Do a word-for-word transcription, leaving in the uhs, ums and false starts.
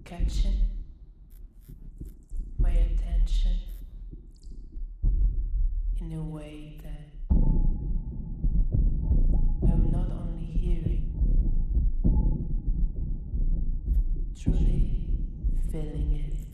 catching my attention in a way that I'm not only hearing, truly feeling it.